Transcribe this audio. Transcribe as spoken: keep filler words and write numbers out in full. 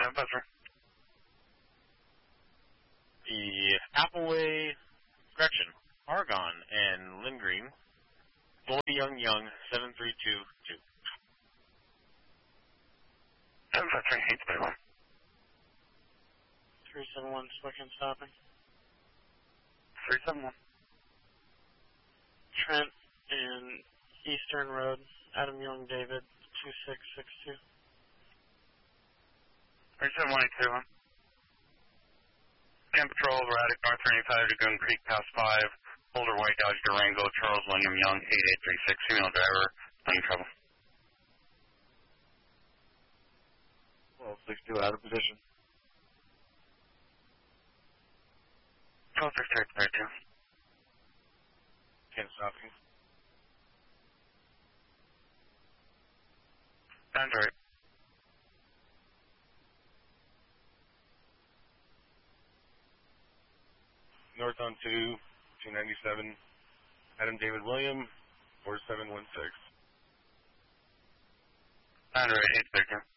Yeah, buzzer. The Appleway, correction, Argon and Lindgreen, Boy Young Young, seven three two two. seven five three, eight three one. three seven one, Swicken stopping. three seven one. Trent and Eastern Road, Adam Young David, two six six two. three seven one, eight two one. Camp Patrol, Raddick, North thirty-five, Dragoon Creek, Pass five, Boulder White, Dodge Durango, Charles William Young, eight eight three six, female driver, not in trouble. twelve six two, out of position. twelve six two, eight two. Can't stop you. Android. North on two, two ninety-seven, Adam David William, four seven one six. Android, eight three two.